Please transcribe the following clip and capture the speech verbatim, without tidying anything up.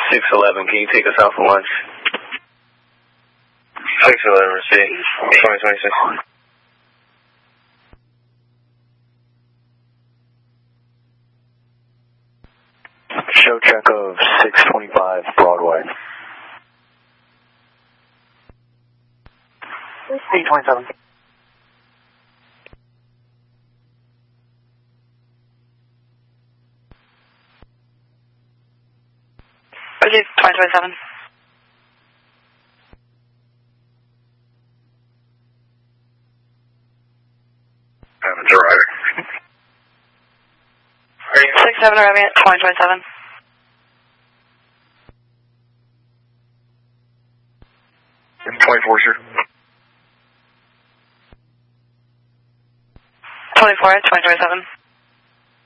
six eleven, can you take us out for lunch? six eleven, receipt. twenty twenty-six. Show check of six twenty-five Broadway. eight twenty-seven. Receive twenty twenty-seven. I'm a driver. six seven arriving at twenty twenty-seven. twenty-four, sir. twenty-four at twenty twenty-seven.